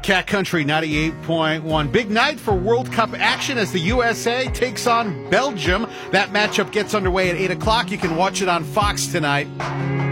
Cat Country 98.1. Big night for World Cup action as the USA takes on Belgium. That matchup gets underway at 8 o'clock. You can watch it on Fox tonight.